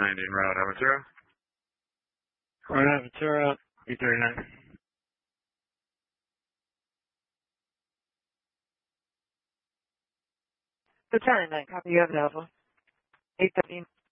90 Route Aventura. Route Aventura, B39. Lieutenant, copy you have Alpha. 813.